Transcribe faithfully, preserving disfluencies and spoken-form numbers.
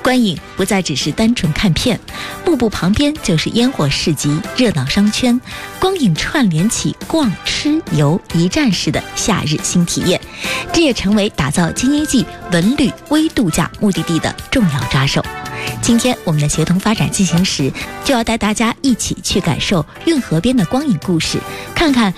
观影不再只是单纯看片，幕布旁边就是烟火市集、热闹商圈，光影串联起逛、吃、游一站式的夏日新体验，这也成为打造京津冀文旅微度假目的地的重要抓手。今天我们的协同发展进行时，就要带大家一起去感受运河边的光影故事，看看